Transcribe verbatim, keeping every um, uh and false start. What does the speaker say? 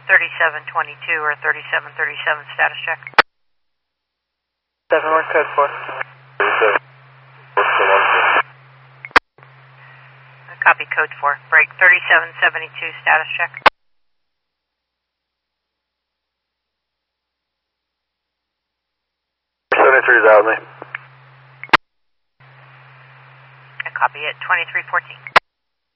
thirty-seven twenty-two or thirty-seven thirty-seven status check. seven, where's code for? thirty-seven. What's the one for? Copy code four. Break thirty-seven seventy-two status check. seventy-three is out of me. I copy it. twenty-three fourteen.